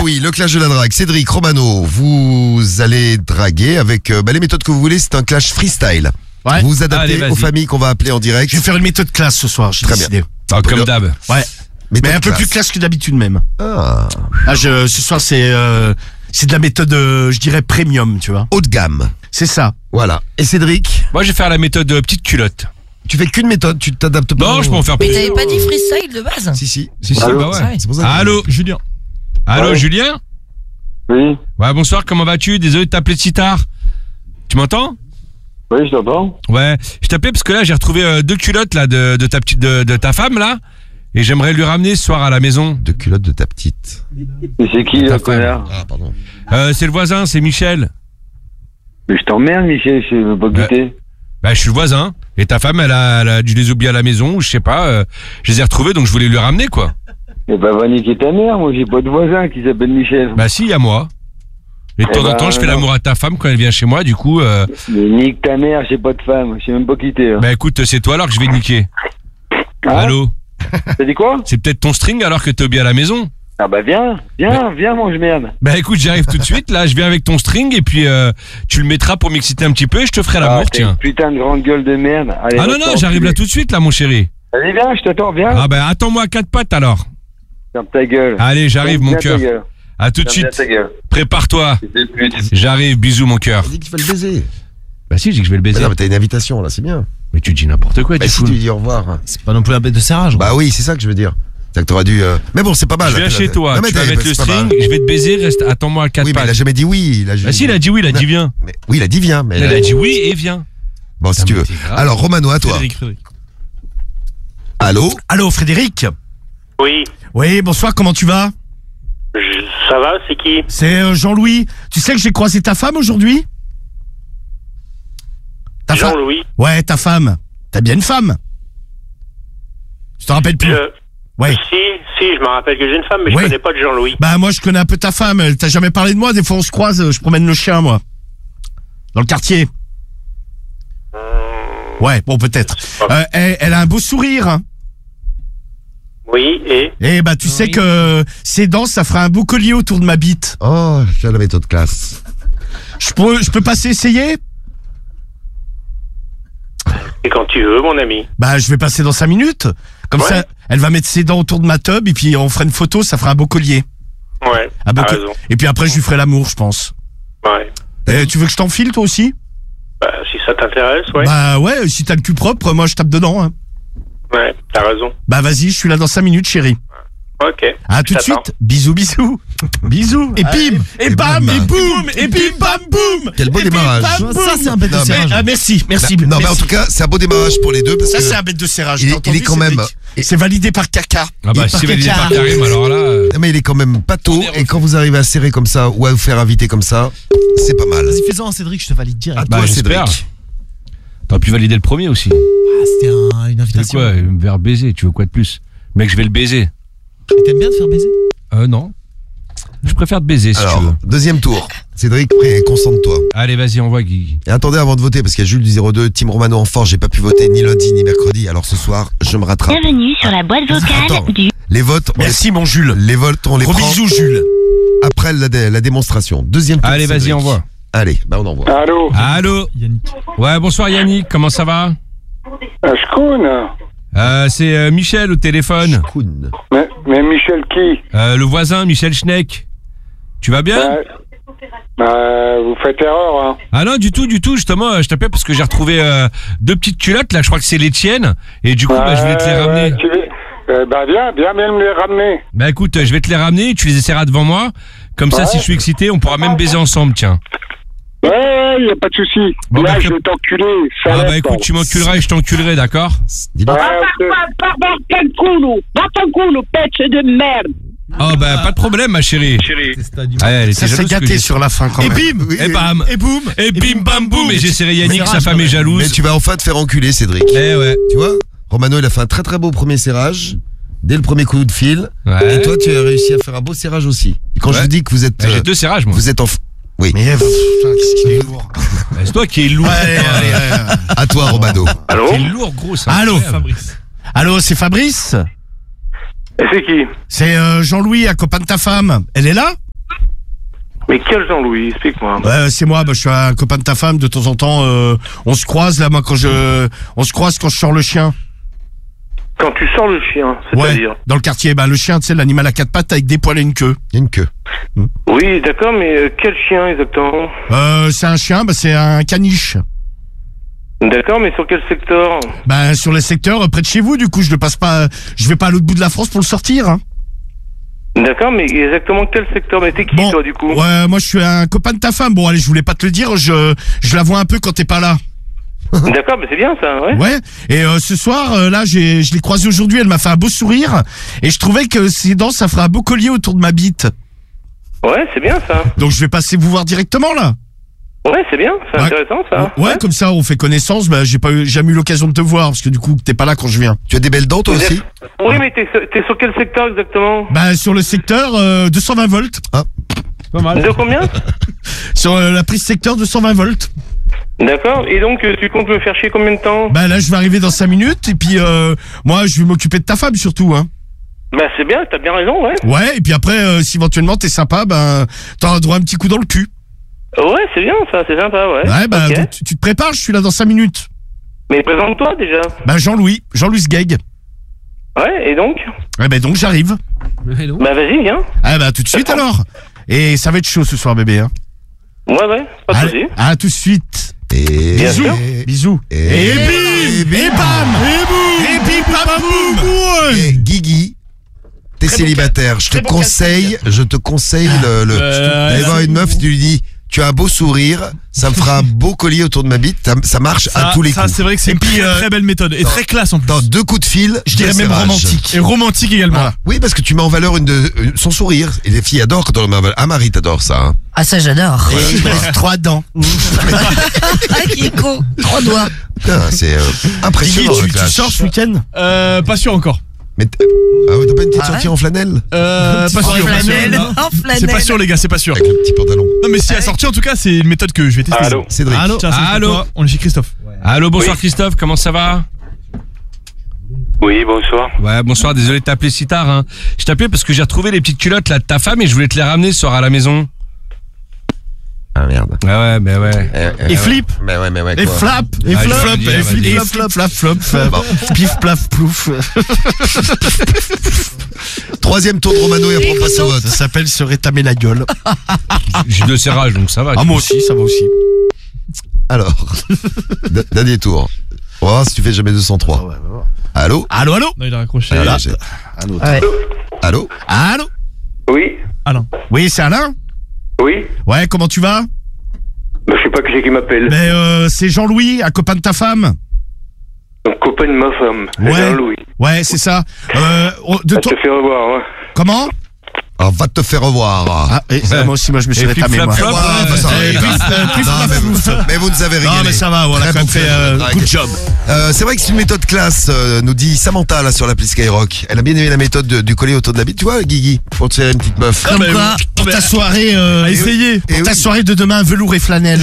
oui, le clash de la drague. Cédric, Romano, vous allez draguer avec les méthodes que vous voulez. C'est un clash freestyle. Ouais. Vous vous adaptez Allez, aux familles qu'on va appeler en direct. Je vais faire une méthode classe ce soir, j'ai Très décidé. Ah, comme d'hab. Ouais. Méthode Mais un peu classe. plus classe que d'habitude même. Ah, Ce soir c'est de la méthode, je dirais premium, tu vois. haut de gamme. C'est ça. Voilà. Et Cédric, Moi, je vais faire la méthode petite culotte. tu fais qu'une méthode, tu t'adaptes pas. Non, je peux en faire Mais plus. t'avais pas dit freestyle de base? Si, si. Si, Allô bah ouais. C'est pour ça que- Allô, Julien. Allô, Ouais. Julien. Oui, Ouais, bonsoir, comment vas-tu? Désolé de t'appeler si tard. Tu m'entends? oui, je t'entends. Ouais, je t'appelais parce que là, j'ai retrouvé 2 culottes là de ta petite de ta femme là, et j'aimerais lui ramener ce soir à la maison. De culotte de ta petite. Et c'est qui, Ta le femme. connard? Ah, pardon. C'est le voisin, c'est Michel. Mais je t'emmerde, Michel, je veux pas goûter. Bah, je suis le voisin. Et ta femme, elle a dû les oublier à la maison, ou je sais pas. Je les ai retrouvés, donc je voulais lui ramener, quoi. Eh ben, va niquer ta mère, moi, j'ai pas de voisin qui s'appelle Michel. Bah, si, il y a moi. Et de temps en temps, je fais l'amour à ta femme quand elle vient chez moi, du coup. Mais nique ta mère, j'ai pas de femme, je sais même pas qui t'es. Bah, écoute, c'est toi alors que je vais niquer. Ah, Allô? t'as dit quoi? C'est peut-être ton string alors que t'es oublié à la maison? Ah bah viens, mange merde. Bah, écoute, j'arrive tout de suite, là, je viens avec ton string, et puis tu le mettras pour m'exciter un petit peu, et je te ferai l'amour, t'as tiens. une putain de grande gueule de merde. Allez, Ah non, va non, te j'arrive enculer. là tout de suite, là, mon chéri. Allez, viens, je t'attends, viens. Ah bah attends-moi à 4 pattes alors. Ferme ta gueule. Allez, j'arrive Ferme mon bien cœur. ta gueule. À tout de Ferme bien suite. ta gueule. Prépare-toi. C'est des putes. J'arrive, bisous mon cœur. Il dit qu'il va le baiser. Bah si, j'ai dit que je vais le Mais baiser. non, mais t'as une invitation là, c'est bien. Mais tu dis n'importe quoi, Bah tu si fous. tu lui dis au revoir. C'est pas non plus la bête de serrage. Bah oui, c'est ça que je veux dire. C'est que t'aurais dû. Mais bon, c'est pas mal. Je viens là. chez toi, Non, mais tu vas t'as- mettre le c'est pas mal. string, je vais te baiser, reste, attends-moi à 4 Oui, mais il a pattes. jamais dit oui. Il a Bah si, il a dit oui, il a dit viens. Mais- oui, il a dit viens. Mais Il a dit oui et viens. Bon, si Putain, tu mais veux. c'est grave. Alors, Romano, à toi. Frédéric. Allô. Allô, Frédéric. Oui, Oui, bonsoir, comment tu vas? ça va, c'est qui? C'est Jean-Louis. Tu sais que j'ai croisé ta femme aujourd'hui? Ta femme? Jean-Louis. Ouais, ta femme. T'as bien une femme? Je te rappelle plus. Ouais. Si, je me rappelle que j'ai une femme, mais Ouais. je connais pas de Jean-Louis. Bah moi je connais un peu ta femme, elle t'a jamais parlé de moi, des fois on se croise, je promène le chien moi. Dans le quartier. Ouais, bon peut-être. Elle a un beau sourire. Hein. Oui, et? Et bah tu sais que ses dents ça fera un beau collier autour de ma bite. Oh, j'ai la méthode classe. Je peux passer essayer? Et quand tu veux, mon ami. Bah je vais passer dans 5 minutes. Comme Ouais. ça, elle va mettre ses dents autour de ma tub et puis on fera une photo, ça fera un beau collier. Ouais, Un beau t'as co- raison. Et puis après je lui ferai l'amour je pense. Ouais. Tu veux que je t'enfile toi aussi? Bah, si ça t'intéresse, ouais. Bah ouais, si t'as le cul propre, moi je tape dedans. Hein. Ouais, t'as raison. Bah vas-y, je suis là dans 5 minutes chérie. Ok. À tout de Je t'attends. suite. Bisous, bisous. Bisous. Et bim. Et bam. Et boum. Et bim, bam, boum. Quel beau Et bim, démarrage. bam, boum. Ça, c'est un bête de Non, mais- serrage. Ah, merci, merci. Non, mais en merci. tout cas, c'est un beau démarrage pour les deux parce Ça, que c'est un bête de serrage. il est- t'as entendu, il est quand même- Cédric C'est validé par Caca. Ah bah Et si par validé Caca. par Karim, alors là. mais il est quand même pas tôt et quand vous arrivez à serrer comme ça ou à vous faire inviter comme ça, c'est pas mal. Vas-y, fais-en, Cédric, je te valide direct. À toi, Bah j'espère. Cédric. T'aurais pu valider le premier aussi. Ah, c'était une C'est invitation. quoi, me faire baiser, tu veux quoi de plus? Mec, je vais le baiser. Et t'aimes bien te faire baiser? Non. Je préfère te baiser si tu veux. Alors, deuxième tour. Cédric, concentre-toi. Allez, vas-y, envoie Guy. Et attendez avant de voter parce qu'il y a Jules du 02, Team Romano en force, j'ai pas pu voter ni lundi ni mercredi, alors ce soir, je me rattrape. Bienvenue sur la boîte vocale Attends. du... Les votes, Merci, mon Jules. les votes, on les Gros prend bisous, Jules. après la démonstration. Deuxième tour. Allez, vas-y, Cédric. envoie. Allez, bah on envoie. Allô? Allô? Yannick. Ouais, bonsoir Yannick, comment ça va? Shkoun? C'est Michel au téléphone. Koun. Mais Michel qui? Le voisin, Michel Schneck. Tu vas bien? Vous faites erreur, hein. Ah non, du tout, justement, je t'appelais parce que j'ai retrouvé 2 petites culottes, là, je crois que c'est les tiennes, et du coup, bah, je voulais te les ramener. Viens me les ramener. Bah écoute, je vais te les ramener, tu les essaieras devant moi, comme ça, Ouais. si je suis excité, on pourra même baiser ensemble, tiens. Ouais, y a pas de souci. Bon, Là, bah, je vais t'enculer, Ah salope. bah écoute, tu m'enculeras et je t'enculerai, d'accord? Dis-donc. de merde. Oh bah pas de problème, ma chérie. Ah, elle était Ça s'est jalouse que gâté j'ai- sur la fin quand Et même. bim, Et bam. Et boum. Et bim bam boum. Et j'ai serré Yannick, Mais sa femme est Mais jalouse. tu vas enfin te faire enculer, Cédric. Eh ouais. Tu vois, Romano, il a fait un très très beau premier serrage. Dès le premier coup de fil. Ouais. Et toi, tu as réussi à faire un beau serrage aussi. Et quand je Ouais. vous dis que vous êtes, J'ai 2 serrages, moi. vous êtes en, oui. Mais putain, qu'est-ce qu'il est lourd. C'est toi qui es lourd. Allez, allez. À toi, Romano. Allô? T'es lourd, gros. c'est Allô, incroyable. Fabrice. Allô, c'est Fabrice? Et c'est qui? C'est Jean-Louis, un copain de ta femme. Elle est là? Mais quel Jean-Louis? Explique-moi. Ouais, c'est moi, je suis un copain de ta femme, de temps en temps, on se croise là, moi on se croise quand je sors le chien. Quand tu sors le chien, Ouais, c'est-à-dire? dans le quartier, le chien, tu sais, l'animal à 4 pattes avec des poils et une queue. Il y a une queue. Oui, d'accord, mais quel chien exactement? C'est un chien, c'est un caniche. D'accord, mais sur quel secteur? Sur les secteurs près de chez vous, du coup, je vais pas à l'autre bout de la France pour le sortir, hein. D'accord, mais exactement quel secteur? Mais t'es qui, toi, du coup? Ouais, moi, je suis un copain de ta femme. Bon, allez, je voulais pas te le dire, je la vois un peu quand t'es pas là. D'accord, mais c'est bien ça, ouais. Ouais, et ce soir, là, je l'ai croisée aujourd'hui, elle m'a fait un beau sourire, et je trouvais que ses dents, ça ferait un beau collier autour de ma bite. Ouais, c'est bien ça. Donc je vais passer vous voir directement, là. Ouais, c'est bien, c'est Ouais. intéressant ça. Ouais, comme ça, on fait connaissance, j'ai jamais eu l'occasion de te voir, parce que du coup, t'es pas là quand je viens. Tu as des belles dents, toi aussi? Oui, mais t'es sur quel secteur exactement? Sur le secteur, 220 volts. Pas mal. De combien? Sur la prise secteur, 220 volts. D'accord, et donc tu comptes me faire chier combien de temps? Là, je vais arriver dans 5 minutes, et puis moi, je vais m'occuper de ta femme, surtout, hein. C'est bien, t'as bien raison, ouais. Ouais, et puis après, si éventuellement t'es sympa, t'auras droit à un petit coup dans le cul. Ouais, c'est bien ça, c'est sympa, ouais. Ouais, Ok. donc, tu te prépares, je suis là dans 5 minutes. Mais présente-toi déjà. Jean-Louis Sgeg. Ouais, et donc? Donc j'arrive. Vas-y, viens. Tout de suite alors. Et ça va être chaud ce soir, bébé, hein. Ouais, pas de soucis. À tout de suite. Et... Bien sûr. Bisous. Et bim. Et bam. Et boum. Et bim, bam, boum. Et Guigui, t'es célibataire. Je te conseille d'aller voir une meuf, tu lui dis, tu as un beau sourire, ça me fera un beau collier autour de ma bite, ça marche à tous les coups. Ça, c'est vrai que c'est une très belle méthode. Et très classe en plus. Dans 2 coups de fil, Je dirais même serrage. romantique. Et romantique également. Voilà. Oui, parce que tu mets en valeur son sourire. Et les filles adorent quand on met en valeur. Ah, Marie, t'adores ça, hein. Ah, ça, j'adore. Et il me reste 3 dents. Ah, qui est con. 3 doigts. Putain, c'est Guigui, impressionnant. le tu clash. sors ce week-end? Pas sûr encore. Mais ah ouais, t'as pas une petite Ah sortie en flanelle? Pas sûr. En pas sûr. flanelle. Non. En flanelle. C'est pas sûr, les gars, c'est pas sûr. Avec le petit pantalon. Non, mais si à sortie, en tout cas, c'est une méthode que je vais tester. Allô? Cédric. Allô? Tiens, c'est Allô? pour toi. On est chez Christophe. Allô, bonsoir Christophe, comment ça va? Oui, bonsoir. Ouais, bonsoir, désolé de t'appeler si tard, hein. Je t'appelais parce que j'ai retrouvé les petites culottes là de ta femme et je voulais te les ramener ce soir à la maison. Ah merde. Ouais, ouais. Et flip. Mais ouais. Et quoi. flap. Et Ah, flop. je vais dire, Et vas-y. flip, flap, flop. Pif, plaf, plouf. 3e tour de Romano et après on passe au vote. Ça s'appelle se rétamer la gueule. J'ai 2 serrages donc ça va. Ah, moi aussi, ça va aussi. Alors, dernier tour. On va voir si tu fais jamais 203. Allô? Allô? Non, il a raccroché. Voilà. Ouais. Allô? Allô? Oui, Alain. Oui, c'est Alain? oui. Ouais, comment tu vas? Je sais pas qui c'est qui m'appelle. C'est Jean-Louis, un copain de ta femme. Un copain de ma femme. Ouais. Jean-Louis. Ouais, c'est ça. De Ça toi. te fait revoir, hein. Comment? On va te faire revoir. Moi aussi, je me suis Et rétamé, flip, moi. flap, flop. Ouais, ça Et arrive. pif, Non, mais vous nous avez régalé. Non, mais ça va, voilà, Très quand même bon fait fait, good job. C'est vrai que c'est une méthode classe, nous dit Samantha là sur l'appli Skyrock. Elle a bien aimé la méthode du collier autour de la bite, tu vois, Guigui, pour te serrer une petite meuf. Comme quoi. Pour ta soirée, À essayer. pour ta soirée de demain, velours et flanelle.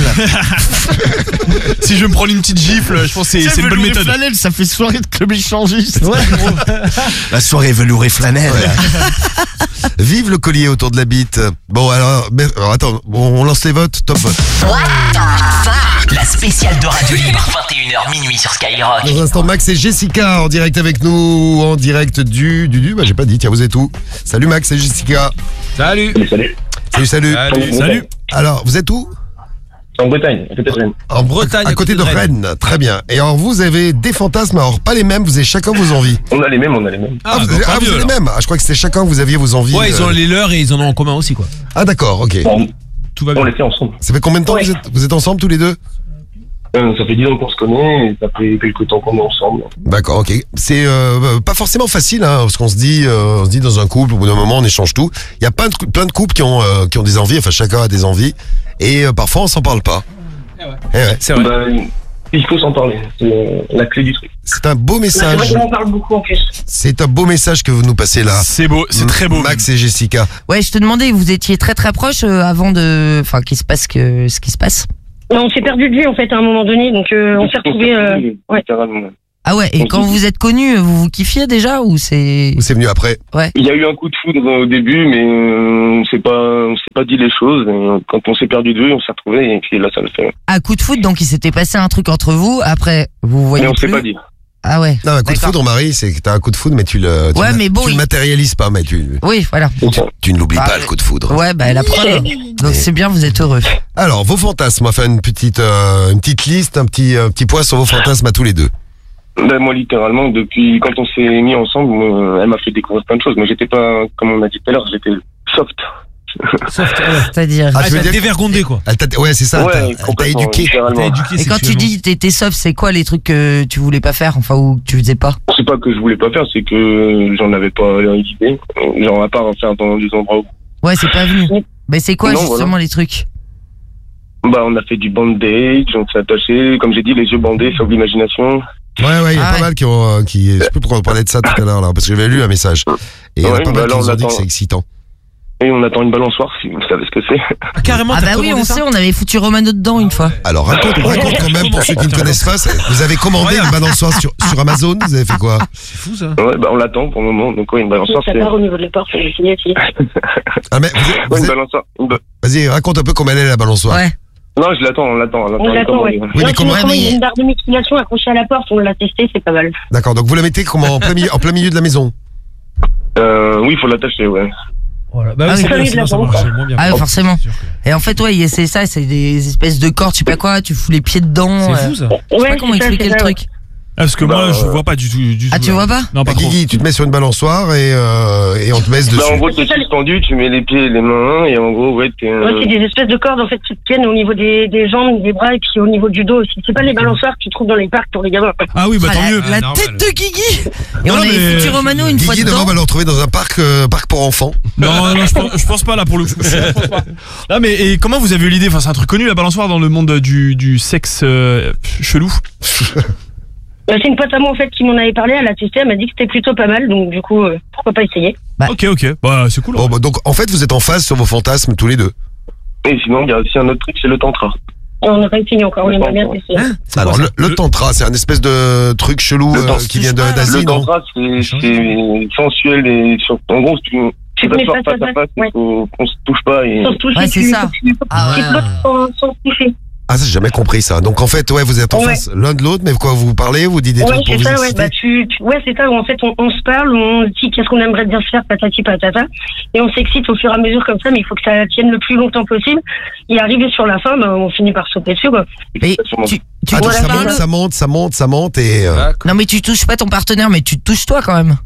Si je vais me prendre une petite gifle, je pense que c'est une bonne Velours et méthode. flanelle, ça fait soirée de club échangiste. La soirée velours et flanelle. Vive le collier autour de la bite. Bon alors attends, on lance les votes, top vote. La spéciale de Radio Libre, 21h minuit sur Skyrock. Dans un instant, Max et Jessica en direct avec nous, en direct du bah j'ai pas dit, tiens vous êtes où? Salut Max et Jessica. Salut. Salut. Salut. Alors, vous êtes où? En Bretagne, à côté de Rennes. En Bretagne, à côté de Rennes. Très bien. Et alors, vous avez des fantasmes, alors pas les mêmes, vous avez chacun vos envies. On a les mêmes. vous avez les mêmes. Ah, je crois que c'était chacun, vous aviez vos envies. Ouais, ils ont les leurs et ils en ont en commun aussi, quoi. Ah, d'accord, ok. Tout va bien. On était ensemble. Ça fait combien de temps que vous êtes ensemble tous les deux? Ça fait 10 ans qu'on se connaît et ça fait quelques temps qu'on est ensemble. D'accord, ok. C'est pas forcément facile, hein, parce qu'on se dit dans un couple, au bout d'un moment, on échange tout. Il y a plein de couples qui ont des envies, enfin chacun a des envies, et parfois on s'en parle pas. Eh ouais. C'est vrai. Il faut s'en parler. C'est la clé du truc. C'est un beau message. On parle beaucoup en plus. C'est un beau message que vous nous passez là. C'est beau, c'est très beau. Max et Jessica. Ouais, je te demandais, vous étiez très très proches avant de. Enfin, qu'il se passe ce qui se passe. On s'est perdu de vue en fait à un moment donné, donc on s'est retrouvés. Ouais. Littéralement. Ah ouais, et quand vous êtes connus, vous kiffiez déjà ou c'est... Ou c'est venu après? Il y a eu un coup de foudre au début, mais on s'est pas dit les choses. Et quand on s'est perdu de vue, on s'est retrouvés et puis là, ça le fait. Ah, coup de foudre, donc il s'était passé un truc entre vous, après vous voyez Mais on plus. s'est pas dit. Ah ouais. Non, un coup de foudre, Marie, c'est que t'as un coup de foudre, mais tu le matérialises pas, mais Oui, voilà. tu ne l'oublies pas, le coup de foudre. Ouais, bah la preuve. Donc c'est bien, vous êtes heureux. Alors, vos fantasmes, on va faire une petite liste, un petit point sur vos fantasmes à tous les deux. Ben, moi, littéralement, depuis quand on s'est mis ensemble, elle m'a fait découvrir plein de choses. Mais j'étais pas, comme on a dit tout à l'heure, j'étais soft. C'est-à-dire... Ah, tu m'as dévergondé, quoi. Ouais, c'est ça, Ouais, elle t'a éduqué. Et quand tu dis t'étais soft, c'est quoi les trucs que tu voulais pas faire, enfin, ou que tu faisais pas? C'est pas que je voulais pas faire, c'est que j'en avais pas l'idée. Genre, à part en faire dans des endroits où... Ouais, c'est pas venu. Mais c'est quoi, justement, les trucs? Bah, on a fait du bandage, on s'est attaché. Comme j'ai dit, les yeux bandés, sur l'imagination. Ouais, il y a pas mal qui je sais plus pourquoi on parlait de ça tout à l'heure, là, parce que j'avais lu un message. Et il y en a pas mal qui nous ont dit que c'est excitant. Et on attend une balançoire, si vous savez ce que c'est. Ah, carrément, bah oui, on sait, on avait foutu Romano dedans une fois. Alors, raconte quand même, pour ceux qui ne connaissent pas, vous avez commandé une balançoire sur Amazon, vous avez fait quoi? C'est fou, ça. Ouais, bah, on l'attend pour le moment, donc ouais, une balançoire, Ça part au niveau de la porte, je vais signer ici. Ah, mais une balançoire. Vas-y, raconte un peu comment elle est, la balançoire. Ouais. Non, on l'attend, On l'attend, ouais. Oui, mais comment il y a une barre de musculation accrochée à la porte, on l'a testé, c'est pas mal. D'accord, donc vous la mettez comment, en plein milieu de la maison? Oui, il faut l'attacher, ouais. Voilà. Bah, Ah c'est oui, bien, sinon ça marche moins bien. Ah oui, forcément. Et en fait, ouais, c'est ça, c'est des espèces de cordes, je sais pas quoi, tu fous les pieds dedans. C'est fou, ça. Je sais pas comment expliquer le truc. Ah, parce que moi, je vois pas du tout. Ah, tu vois pas? Non, pas trop. Guigui, tu te mets sur une balançoire et on te met dessus. Bah, en gros, t'es suspendu, tu mets les pieds et les mains, et en gros, ouais, t'es... Ouais, c'est des espèces de cordes, en fait, qui te tiennent au niveau des jambes, des bras, et puis au niveau du dos aussi. C'est pas les balançoires que tu trouves dans les parcs pour les gamins. Ah oui, bah tant mieux. La tête de Guigui! Et on avait foutu Romano une fois Guigui, dedans. demain, on va le retrouver dans un parc pour enfants. Non, je pense pas là pour le coup. Je pense pas. Non, mais et comment vous avez eu l'idée? Enfin, c'est un truc connu, la balançoire, dans le monde du sexe chelou. C'est une pote à moi, en fait, qui m'en avait parlé, elle a testé, elle m'a dit que c'était plutôt pas mal, donc du coup, pourquoi pas essayer. Ok, bah c'est cool. Bon, bah, donc en fait, vous êtes en phase sur vos fantasmes tous les deux. Et sinon, il y a aussi un autre truc, c'est le tantra. On n'a pas essayé encore, on aimerait bien tester. Alors, le tantra, c'est un espèce de truc chelou qui vient d'Asie, Le non? tantra, c'est sensuel et en gros, tu te mets t'assois face à face, il faut qu'on se touche pas et... Sans se toucher, Ouais, c'est ça. tu flottes sans se toucher. Ah, ça, j'ai jamais compris ça. Donc en fait, ouais, vous êtes en face l'un de l'autre, mais quoi, vous parlez, vous dites des trucs pour c'est vous ça, ouais. exciter? Bah, c'est ça, où en fait, on se parle, on dit qu'est-ce qu'on aimerait bien se faire, patati patata, et on s'excite au fur et à mesure comme ça, mais il faut que ça tienne le plus longtemps possible. Et arrivé sur la fin, bah, on finit par sauter dessus, quoi. Mais tu donc touches ça monte et... Non, mais tu touches pas ton partenaire, mais tu te touches toi quand même.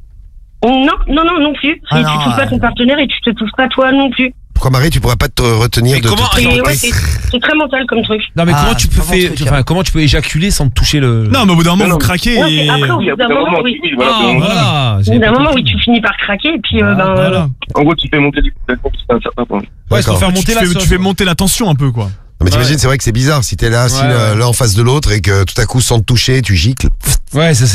Non plus. Ah Et non, tu touches pas ton partenaire et tu te touches pas toi non plus. Pourquoi, Marie, tu pourrais pas te retenir de te Et ouais, c'est très mental comme truc. Non, mais comment tu peux éjaculer sans te toucher le... Non, mais au bout d'un moment, vous craquez et... Après, au bout d'un moment, oui. Voilà. Au bout d'un moment, oui, tu finis par craquer et puis, Voilà. En gros, tu fais monter l'excitation jusqu'à un certain point. Ouais, faut faire monter tu fais monter la tension un peu, quoi. Non, mais t'imagines, c'est vrai que c'est bizarre si t'es là assis l'un en face de l'autre et que tout à coup, sans te toucher, tu gicles. Ouais, ça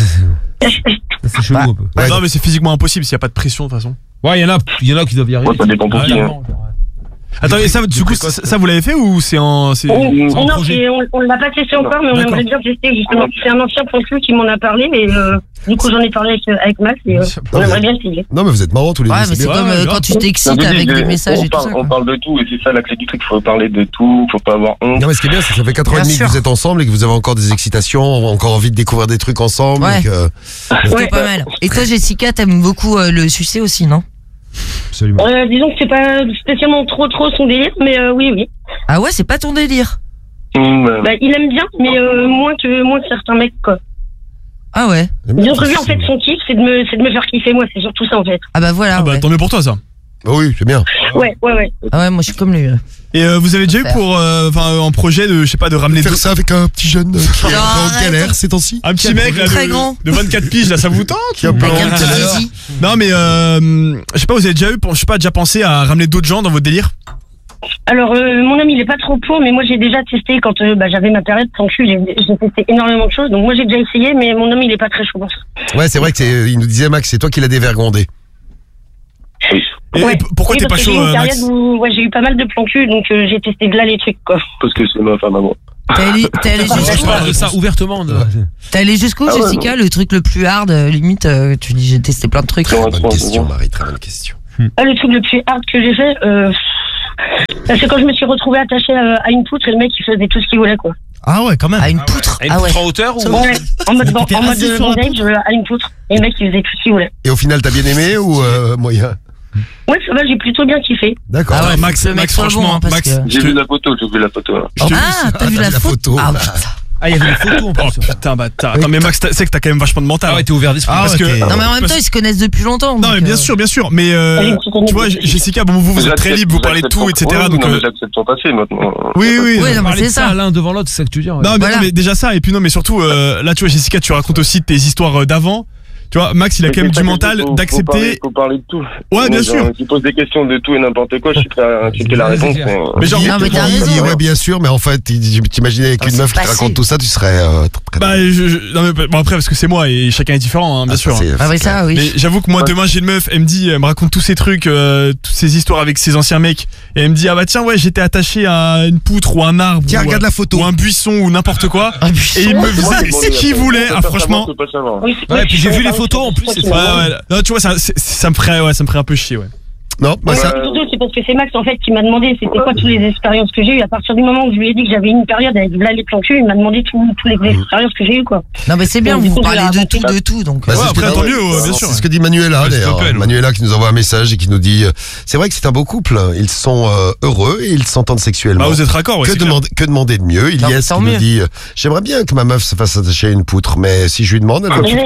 c'est chelou un peu. Ouais. Non, mais c'est physiquement impossible s'il n'y a pas de pression, de toute façon. Ouais, il y en a qui doivent y arriver. Ouais, ça dépend pour qui. Attends, et ça, du coup, ça vous l'avez fait ou c'est en Non, projet? on l'a pas testé encore, mais on aimerait bien tester, justement. C'est un ancien ponctu qui m'en a parlé, et du coup, j'en ai parlé avec Max, et on aimerait bien essayer. Non, mais vous êtes marrants tous les deux. Ouais, mais c'est comme quand tu t'excites avec des messages et tout ça. On parle de tout, et c'est ça la clé du truc. Faut parler de tout, faut pas avoir honte. Non, mais ce qui est bien, c'est que ça fait 4 ans et demi que vous êtes ensemble et que vous avez encore des excitations, encore envie de découvrir des trucs ensemble. Ouais. Donc, Pas mal. Et toi, Jessica, t'aimes beaucoup le sucer aussi, non? Absolument. Disons que c'est pas spécialement trop son délire, mais oui. Ah ouais, c'est pas ton délire? Bah, il aime bien, mais moins que certains mecs, quoi. Ah ouais. Disons que lui, en fait, son kiff, c'est de me faire kiffer, moi, c'est surtout ça, en fait. Ah bah voilà. Ah bah tant mieux pour toi, ça. Bah oui, c'est bien. Ouais. Ah ouais, moi je suis comme lui. Et vous avez déjà eu pour un projet de, je sais pas, de ramener Faire ça avec un petit jeune qui est en galère ces temps-ci. un petit mec là, très grand. de 24 piges là, ça vous tente? Qui a plein Avec un de petit galères. zizi. Non mais je sais pas, vous avez déjà pensé à ramener d'autres gens dans votre délire? Alors, mon ami, il est pas trop pour, mais moi, j'ai déjà testé quand j'avais ma période sans cul, j'ai testé énormément de choses, donc moi, j'ai déjà essayé, mais mon ami, il est pas très chaud pour ça. Ouais, c'est vrai que il nous disait, Max, c'est toi qui l'as dévergondé. Et pourquoi t'es pas chaud, j'ai eu une Max? période où j'ai eu pas mal de plans cul, donc j'ai testé là les trucs, quoi. Parce que c'est ma femme à moi. T'es allé On jusqu'où parle de ça ouvertement. T'es allé jusqu'où, Ah ouais, Jessica? Le truc le plus hard, limite, tu dis j'ai testé plein de trucs. Bonne question, Marie, très bonne question. Le truc le plus hard que j'ai fait, c'est quand je me suis retrouvée attachée à une poutre et le mec il faisait tout ce qu'il voulait, quoi. Ah ouais, quand même. À une poutre. Une poutre en hauteur ou Ouais, en mode t'étais assis sur la bondage à une poutre. Et le mec il faisait tout ce qu'il voulait. Et au final, t'as bien aimé ou moyen? Ouais, ça va, j'ai plutôt bien kiffé. D'accord. Ah ouais, Max, le mec soit bon, franchement, hein, parce Max, que- J'ai vu la photo. Là. Ah, t'as vu la photo? Ah, putain. Ah, il y avait des photos en Oh plus. putain, bâtard. Attends, mais Max, c'est que t'as quand même vachement de mental. Ah ouais, t'es ouvert d'esprit. Ah parce ouais, que. t'es- Non, mais en même temps, ils se connaissent depuis longtemps. Non, donc, mais bien sûr. Mais tu vois, Jessica, bon, vous êtes très libre, vous parlez de tout, etc. Donc, j'accepte son passé maintenant. oui. Ouais, non, mais Parler c'est de ça ça. l'un devant l'autre, c'est ça que tu veux dire. Non, mais, Voilà. non, mais déjà ça, et puis non, mais surtout, là, tu vois, Jessica, tu racontes aussi tes histoires d'avant. Tu vois, Max, il a quand même du mental d'accepter. Faut parler de tout. Ouais, bien sûr. Tu poses des questions de tout et n'importe quoi, je suis prêt à accepter la réponse. Mais genre, Non, mais t'as Il dit, raison. ouais, bien sûr, mais en fait, t'imaginais avec une c'est meuf qui te passé. raconte tout ça, tu serais très bah, non, mais bon, après, parce que c'est moi et chacun est différent, hein, bien sûr. Ah oui, ça, oui. Mais j'avoue que moi, demain, j'ai une meuf, elle me raconte tous ces trucs, toutes ces histoires avec ses anciens mecs, et elle me dit, ah bah tiens, ouais, j'étais attaché à une poutre ou un arbre, Tiens, regarde la photo. ou un buisson ou n'importe quoi, Ah, putain. et il me faisait ce qu'il voulait, ah, franchement. Ouais, puis j'ai vu les photos en plus, c'est Ouais. Non, tu vois, ça me ferait un peu chier, ouais. Non, bah ça. Surtout, c'est parce que c'est Max en fait qui m'a demandé c'était quoi toutes les expériences que j'ai eues. À partir du moment où je lui ai dit que j'avais une période avec là les plans cul, il m'a demandé toutes les expériences que j'ai eues, quoi. Non, mais c'est bien, Donc, du vous coup, parlez je l'ai de tout, donc. Bah, Ouais, c'est ce que après, dit- tant mieux, bien sûr. C'est ce que dit Manuela, Ouais, c'est d'ailleurs. open. Manuela qui nous envoie un message et qui nous dit c'est vrai que c'est un beau couple. Ils sont heureux et ils s'entendent sexuellement. Bah, vous êtes raccord, ouais. que, c'est clair. demander de mieux? Non, Ilyes tant qui nous mieux. dit j'aimerais bien que ma meuf se fasse attacher à une poutre, mais si je lui demande,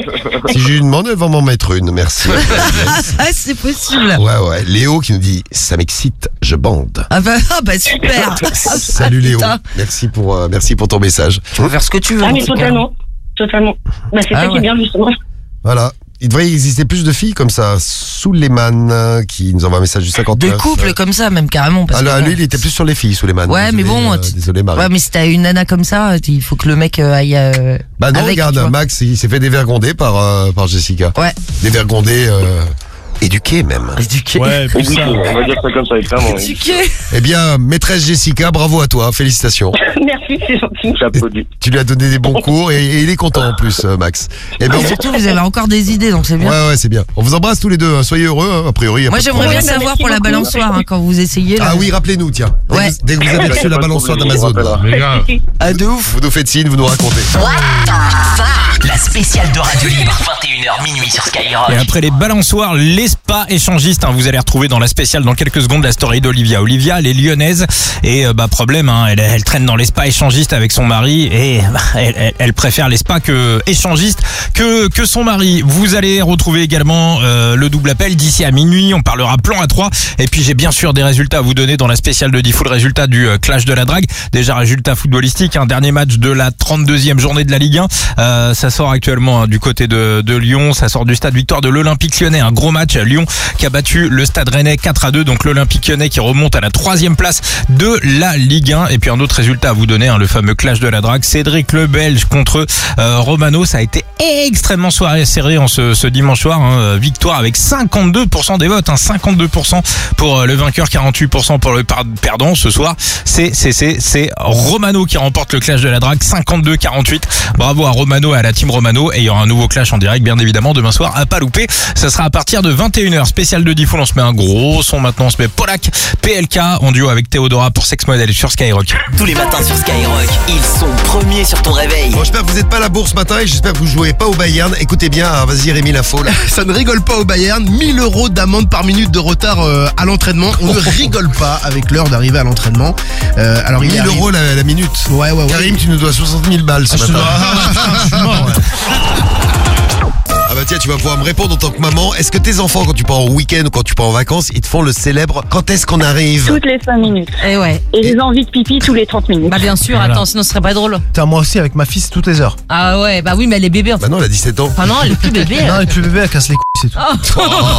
elle va m'en mettre une. Merci. Ah, c'est possible. Ouais. Léo qui nous dit ça m'excite, je bande. Ah bah super. Salut Léo. putain. Merci pour ton message. Tu peux faire ce que tu veux. Ah, en mais tout cas. totalement. Bah, c'est Ah ça qui ouais. est bien, justement. Voilà. Il devrait exister plus de filles comme ça. Souleymane qui nous envoie un message du 59. De couple comme ça, même carrément. Parce Alors que, lui, il était plus sur les filles, Souleymane. Ouais, mais Désolé, bon, désolé Marie. Ouais, mais si t'as une nana comme ça, il faut que le mec aille. Bah non, avec, regarde, tu vois. Max, il s'est fait dévergonder par Jessica. Ouais. Dévergonder, éduqué même. Éduqué. Ouais, plus ça. On va dire ça comme ça, clairement. Éduqué. Eh bien, maîtresse Jessica, bravo à toi, félicitations. Merci, c'est gentil. J'applaudis. Tu lui as donné des bons cours et il est content en plus, Max. Eh ben, Et surtout, vous avez encore des idées, donc c'est bien. ouais, c'est bien. On vous embrasse tous les deux, hein. Soyez heureux, hein. A priori. y a Moi, pas de j'aimerais bien problème. savoir pour la Merci beaucoup. balançoire, quand vous essayez. Là. Ah oui, rappelez-nous, tiens. Ouais. Dès que vous avez reçu la balançoire d'Amazon, là. Ah, de ouf. Vous nous faites signe, vous nous racontez. La spéciale de Radio Libre, 21h minuit sur Skyrock. Et après les balançoires, les spas échangistes, hein, vous allez retrouver dans la spéciale dans quelques secondes la story d'Olivia. Olivia, elle est lyonnaise et problème, hein, elle traîne dans les spas échangistes avec son mari et elle préfère les spas échangistes que son mari. Vous allez retrouver également le double appel d'ici à minuit. On parlera plan à 3 et puis j'ai bien sûr des résultats à vous donner dans la spéciale de Diffoul, résultat du clash de la drague. Déjà résultat footballistique, un dernier match de la 32e journée de la Ligue 1. Ça sort actuellement du côté de Lyon, ça sort du stade Victoire de l'Olympique Lyonnais, un gros match. Lyon qui a battu le Stade Rennais 4-2, donc l'Olympique Lyonnais qui remonte à la 3e place de la Ligue 1. Et puis un autre résultat à vous donner, hein, le fameux clash de la drague, Cédric le Belge contre Romano. Ça a été extrêmement serré en ce dimanche soir, hein. Victoire avec 52% des votes, hein, 52% pour le vainqueur, 48% pour le perdant. Ce soir, c'est Romano qui remporte le clash de la drague, 52-48. Bravo à Romano et à la team Romano. Et il y aura un nouveau clash en direct, bien évidemment, demain soir à pas louper. Ça sera à partir de 21h. Spécial de Diffoul, on se met un gros son maintenant. On se met Polak, PLK en duo avec Théodora pour Sex Model sur Skyrock. Tous les matins sur Skyrock, ils sont premiers sur ton réveil. Bon, j'espère que vous n'êtes pas à la bourse ce matin et j'espère que vous jouez pas au Bayern. Écoutez bien, vas-y Rémi l'info là. Ça ne rigole pas au Bayern. 1000 € d'amende par minute de retard à l'entraînement. On ne rigole pas avec l'heure d'arrivée à l'entraînement. Alors 1000 € la minute. Ouais. Karim, tu nous dois 60 000 balles ce matin. Je suis mort. Ah bah tiens, tu vas pouvoir me répondre en tant que maman. Est-ce que tes enfants, quand tu pars en week-end ou quand tu pars en vacances, ils te font le célèbre quand est-ce qu'on arrive? Toutes les 5 minutes. Et ouais. Et les envies de pipi tous les 30 minutes. Bah, bien sûr, Voilà. attends, sinon ce serait pas drôle. Putain, moi aussi avec ma fille, c'est toutes les heures. Ah ouais, bah oui, mais elle est bébé en fait. Bah non, elle a 17 ans. Ah non, elle est plus bébé. Non, et puis bébé, elle casse les couilles, c'est tout.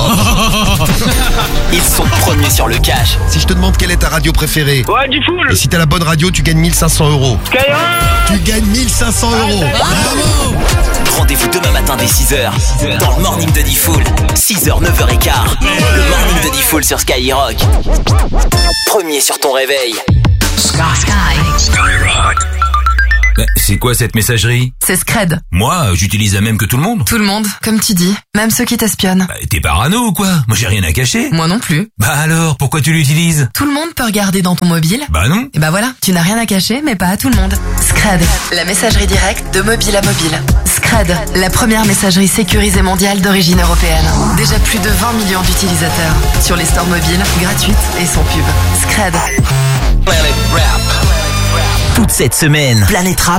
Ils sont premiers sur le cash. Si je te demande quelle est ta radio préférée, Ouais, du full. et si t'as la bonne radio, tu gagnes 1500 €. Tu gagnes 1500 €. Bravo. Rendez-vous demain matin dès 6h dans le morning de Diffoul. 6h, 9h15. Le morning de Diffoul sur Skyrock. Premier sur ton réveil. Skyrock. C'est quoi cette messagerie? C'est Scred. Moi, j'utilise la même que tout le monde. Tout le monde, comme tu dis. Même ceux qui t'espionnent. T'es parano ou quoi? Moi j'ai rien à cacher. Moi non plus. Bah alors, pourquoi tu l'utilises? Tout le monde peut regarder dans ton mobile. Bah non. Et bah voilà, tu n'as rien à cacher, mais pas à tout le monde. Scred, la messagerie directe de mobile à mobile. Scred, la première messagerie sécurisée mondiale d'origine européenne. Déjà plus de 20 millions d'utilisateurs. Sur les stores mobiles, gratuites et sans pub. Scred. Toute cette semaine, Planète Rap